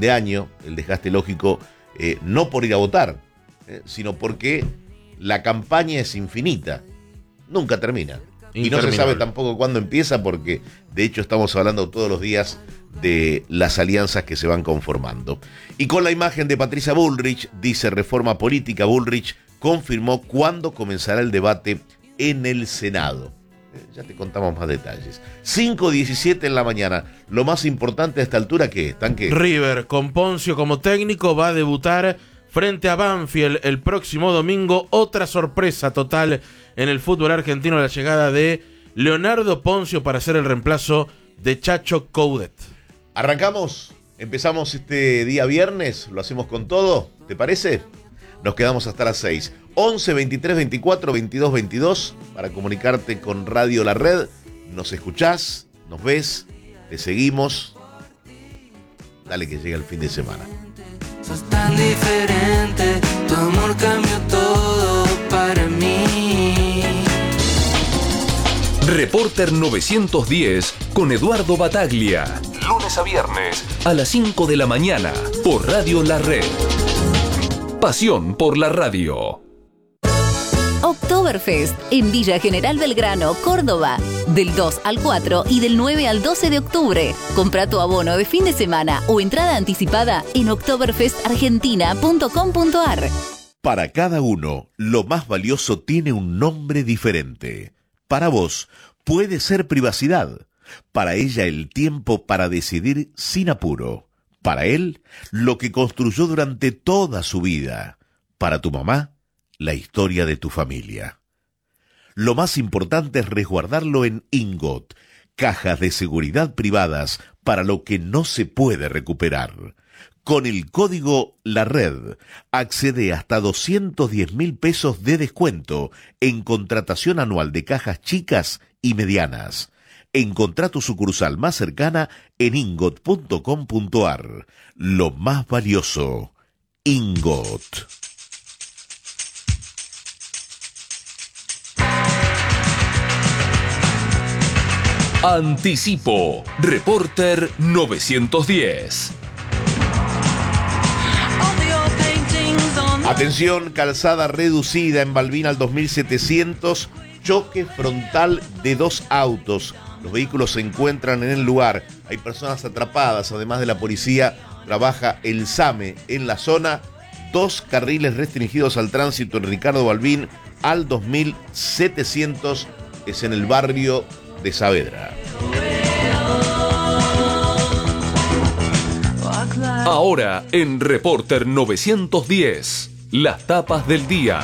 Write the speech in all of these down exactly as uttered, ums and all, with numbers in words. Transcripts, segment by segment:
de año, el desgaste lógico, eh, no por ir a votar, eh, sino porque la campaña es infinita, nunca termina. Y no se sabe tampoco cuándo empieza, porque de hecho estamos hablando todos los días de las alianzas que se van conformando. Y con la imagen de Patricia Bullrich, dice Reforma Política, Bullrich confirmó cuándo comenzará el debate en el Senado. Eh, ya te contamos más detalles. cinco diecisiete en la mañana. Lo más importante a esta altura, ¿qué es? ¿Tan qué? River, con Poncio como técnico, va a debutar frente a Banfield el próximo domingo. Otra sorpresa total en el fútbol argentino, la llegada de Leonardo Poncio para ser el reemplazo de Chacho Coudet. Arrancamos, empezamos este día viernes, lo hacemos con todo, ¿te parece? Nos quedamos hasta las seis. once, veintitrés, veinticuatro, veintidós, veintidós para comunicarte con Radio La Red. Nos escuchás, nos ves, te seguimos. Dale que llega el fin de semana. Sos tan diferente, tu amor cambió todo para mí. Reporter novecientos diez con Eduardo Bataglia. Lunes a viernes a las cinco de la mañana por Radio La Red. Pasión por la radio. Oktoberfest en Villa General Belgrano, Córdoba. Del dos al cuatro y del nueve al doce de octubre. Compra tu abono de fin de semana o entrada anticipada en oktoberfest argentina punto com punto a r. Para cada uno, lo más valioso tiene un nombre diferente. Para vos, puede ser privacidad. Para ella, el tiempo para decidir sin apuro. Para él, lo que construyó durante toda su vida. Para tu mamá, la historia de tu familia. Lo más importante es resguardarlo en Ingot, cajas de seguridad privadas para lo que no se puede recuperar. Con el código La Red, accede hasta doscientos diez mil pesos de descuento en contratación anual de cajas chicas y medianas. Encontrá tu sucursal más cercana en ingot punto com punto a r. Lo más valioso, Ingot. Anticipo. Reporter novecientos diez. Atención, calzada reducida en Balbín al dos mil setecientos, choque frontal de dos autos. Los vehículos se encuentran en el lugar. Hay personas atrapadas, además de la policía, trabaja el SAME en la zona. Dos carriles restringidos al tránsito en Ricardo Balbín al dos mil setecientos, es en el barrio de Saavedra. Ahora en Reporter novecientos diez, las tapas del día.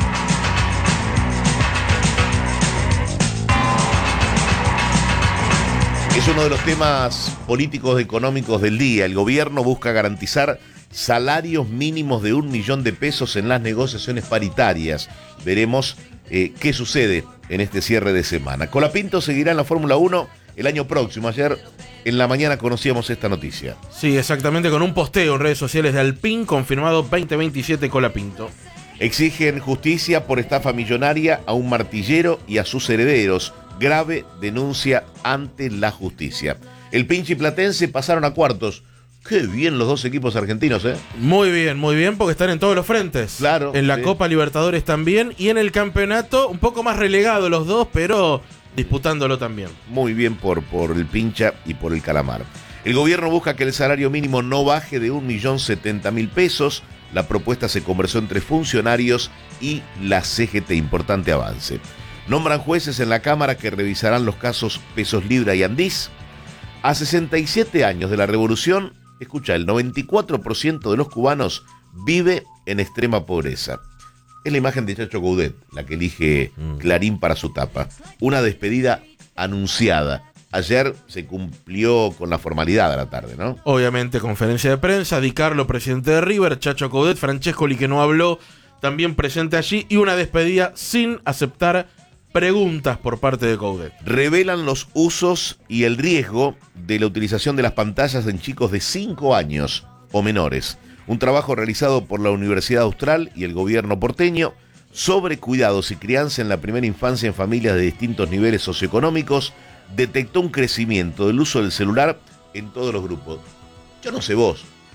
Es uno de los temas políticos económicos del día. El gobierno busca garantizar salarios mínimos de un millón de pesos en las negociaciones paritarias. Veremos eh, qué sucede en este cierre de semana. Colapinto seguirá en la Fórmula uno el año próximo. Ayer en la mañana conocíamos esta noticia. Sí, exactamente, con un posteo en redes sociales de Alpine confirmado veinte veintisiete Colapinto. Exigen justicia por estafa millonaria a un martillero y a sus herederos. Grave denuncia ante la justicia. El Pinchi Platense pasaron a cuartos. Qué bien los dos equipos argentinos, ¿eh? Muy bien, muy bien, porque están en todos los frentes. Claro. En la sí. Copa Libertadores también, y en el campeonato un poco más relegados los dos, pero disputándolo también. Muy bien por, por el Pincha y por el Calamar. El gobierno busca que el salario mínimo no baje de un millón setenta mil pesos. La propuesta se conversó entre funcionarios y la C G T. Importante avance. Nombran jueces en la Cámara que revisarán los casos Pesos Libra y Andís. A sesenta y siete años de la revolución, escucha, el noventa y cuatro por ciento de los cubanos vive en extrema pobreza. Es la imagen de Chacho Coudet, la que elige Clarín para su tapa. Una despedida anunciada. Ayer se cumplió con la formalidad a la tarde, ¿no? Obviamente, conferencia de prensa, Di Carlo, presidente de River, Chacho Coudet, Francescoli, que no habló, también presente allí, y una despedida sin aceptar preguntas por parte de Coudet. Revelan los usos y el riesgo de la utilización de las pantallas en chicos de cinco años o menores. Un trabajo realizado por la Universidad Austral y el gobierno porteño sobre cuidados y crianza en la primera infancia en familias de distintos niveles socioeconómicos detectó un crecimiento del uso del celular en todos los grupos. Yo no sé vos,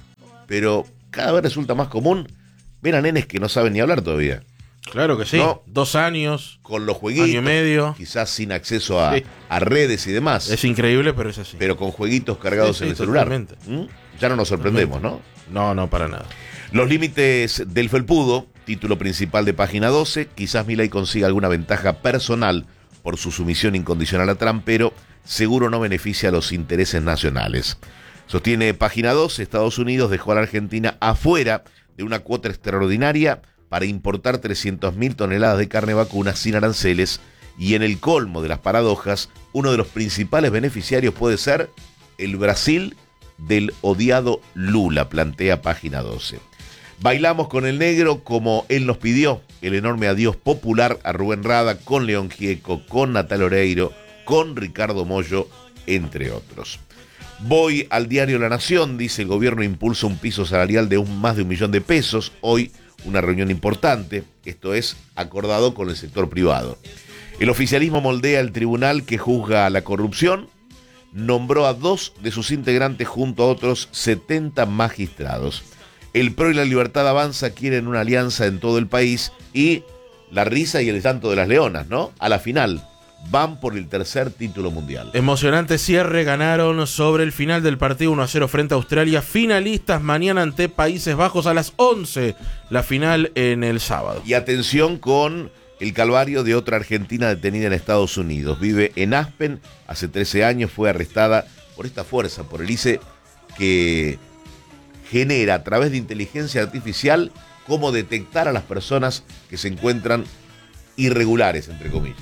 pero cada vez resulta más común ver a nenes que no saben ni hablar todavía. Claro que sí, ¿no? Dos años, con los jueguitos, año y medio. Quizás sin acceso a, Sí. a redes y demás. Es increíble, pero es así. Pero con jueguitos cargados Sí, sí, en el celular. totalmente. ¿Mm? Ya no nos sorprendemos, ¿no? No, no, para nada. Los límites del felpudo, título principal de página doce, quizás Milei consiga alguna ventaja personal por su sumisión incondicional a Trump, pero seguro no beneficia a los intereses nacionales. Sostiene página doce, Estados Unidos dejó a la Argentina afuera de una cuota extraordinaria para importar trescientas mil toneladas de carne vacuna sin aranceles, y en el colmo de las paradojas, uno de los principales beneficiarios puede ser el Brasil del odiado Lula, plantea página doce. Bailamos con el negro como él nos pidió, el enorme adiós popular a Rubén Rada, con León Gieco, con Natal Oreiro, con Ricardo Mollo, entre otros. Voy al diario La Nación, dice el gobierno impulsa un piso salarial de un, más de un millón de pesos. Hoy una reunión importante, esto es acordado con el sector privado. El oficialismo moldea el tribunal que juzga la corrupción, nombró a dos de sus integrantes junto a otros setenta magistrados. El P R O y la Libertad Avanza quieren una alianza en todo el país y la risa y el santo de las leonas, ¿no? A la final van por el tercer título mundial. Emocionante cierre, ganaron sobre el final del partido uno a cero frente a Australia. Finalistas mañana ante Países Bajos a las once, la final en el sábado. Y atención con el calvario de otra argentina detenida en Estados Unidos. Vive en Aspen, hace trece años fue arrestada por esta fuerza, por el I C E, que genera a través de inteligencia artificial cómo detectar a las personas que se encuentran irregulares, entre comillas.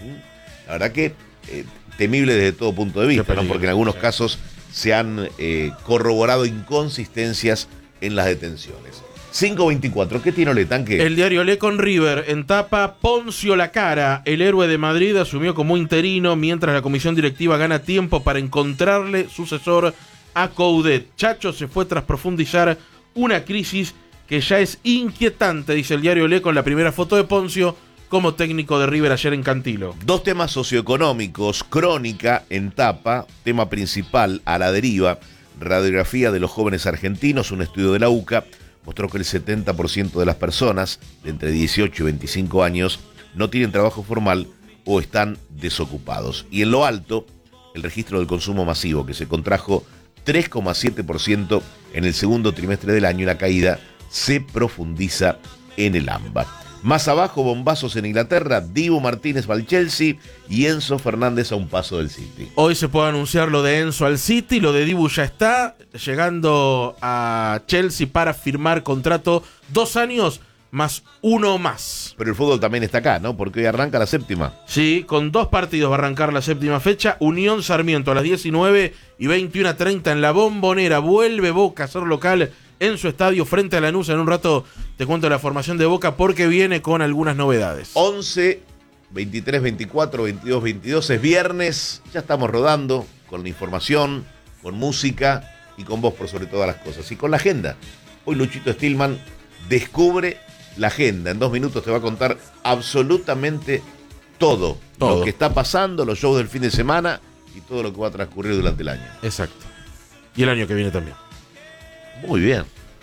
La verdad que eh, temible desde todo punto de vista, ¿no? Porque en algunos casos se han eh, corroborado inconsistencias en las detenciones. cinco veinticuatro, ¿qué tiene Ole Tanque? El diario Le con River, en tapa, Poncio Lacara, el héroe de Madrid, asumió como interino mientras la comisión directiva gana tiempo para encontrarle sucesor a Coudet. Chacho se fue tras profundizar una crisis que ya es inquietante, dice el diario Le con la primera foto de Poncio como técnico de River ayer en Cantilo. Dos temas socioeconómicos, crónica en tapa, tema principal a la deriva, radiografía de los jóvenes argentinos, un estudio de la U C A mostró que el setenta por ciento de las personas de entre dieciocho y veinticinco años no tienen trabajo formal o están desocupados. Y en lo alto, el registro del consumo masivo, que se contrajo tres coma siete por ciento en el segundo trimestre del año, y la caída se profundiza en el AMBA. Más abajo, bombazos en Inglaterra, Dibu Martínez va al Chelsea y Enzo Fernández a un paso del City. Hoy se puede anunciar lo de Enzo al City, lo de Dibu ya está, llegando a Chelsea para firmar contrato dos años más uno más. Pero el fútbol también está acá, ¿no? Porque hoy arranca la séptima. Sí, con dos partidos va a arrancar la séptima fecha. Unión Sarmiento a las diecinueve y veintiuno treinta en la Bombonera. Vuelve Boca a ser local en su estadio frente a Lanús. En un rato te cuento la formación de Boca porque viene con algunas novedades. once, veintitrés, veinticuatro, veintidós, veintidós, es viernes, ya estamos rodando con la información, con música y con vos por sobre todas las cosas. Y con la agenda. Hoy Luchito Stillman descubre la agenda. En dos minutos te va a contar absolutamente todo, todo lo que está pasando, los shows del fin de semana y todo lo que va a transcurrir durante el año. Exacto. Y el año que viene también. Muy bien.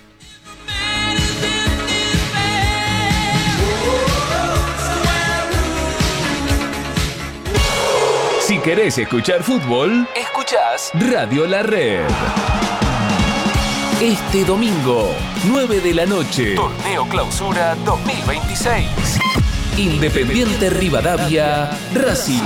Si querés escuchar fútbol, escuchás Radio La Red. Este domingo, nueve de la noche, Torneo Clausura dos mil veintiséis. Independiente Rivadavia, Racing.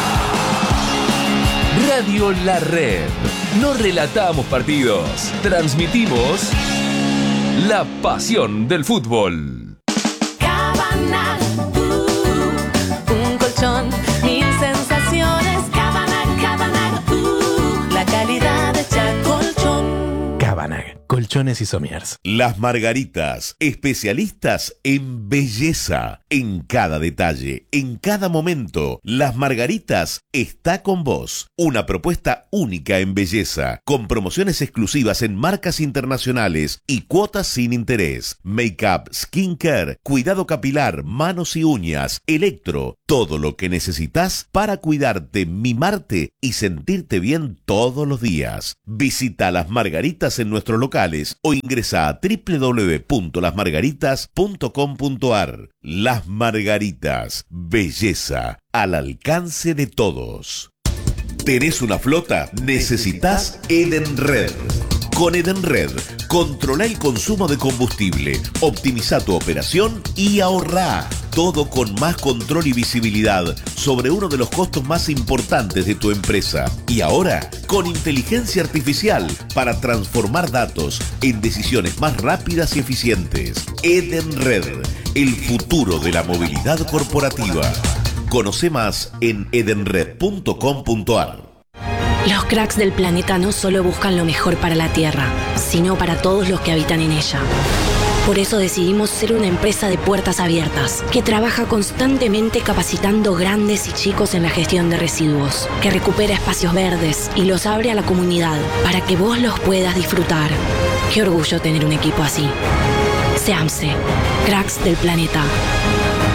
Radio La Red. No relatamos partidos, transmitimos la pasión del fútbol. Cabana, uh, un colchón, mil sensaciones. Cabana, Cabana, uh, la calidad de Chacolchón. Cabana, colchones y somiers. Las Margaritas, especialistas en belleza, en cada detalle, en cada momento. Las Margaritas está con vos. Una propuesta única en belleza, con promociones exclusivas en marcas internacionales y cuotas sin interés. Make-up, skincare, cuidado capilar, manos y uñas, electro, todo lo que necesitas para cuidarte, mimarte y sentirte bien todos los días. Visita Las Margaritas en nuestro local locales o ingresa a doble u doble u doble u punto las margaritas punto com punto a r. Las Margaritas, belleza al alcance de todos. ¿Tenés una flota? Necesitas Edenred. Con Edenred, controla el consumo de combustible, optimiza tu operación y ahorrá. Todo con más control y visibilidad sobre uno de los costos más importantes de tu empresa. Y ahora, con inteligencia artificial para transformar datos en decisiones más rápidas y eficientes. Edenred, el futuro de la movilidad corporativa. Conoce más en edenred punto com punto a r. Los cracks del planeta no solo buscan lo mejor para la Tierra, sino para todos los que habitan en ella. Por eso decidimos ser una empresa de puertas abiertas, que trabaja constantemente capacitando grandes y chicos en la gestión de residuos, que recupera espacios verdes y los abre a la comunidad para que vos los puedas disfrutar. Qué orgullo tener un equipo así. SEAMSE, cracks del planeta.